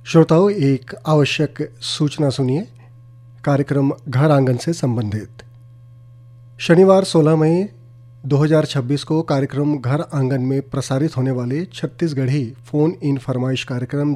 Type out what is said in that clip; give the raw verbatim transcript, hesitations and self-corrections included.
श्रोताओं, एक आवश्यक सूचना सुनिए। कार्यक्रम घर आंगन से संबंधित शनिवार सोलह मई दो हज़ार छब्बीस को कार्यक्रम घर आंगन में प्रसारित होने वाले छत्तीसगढ़ी फ़ोन इन फरमाइश कार्यक्रम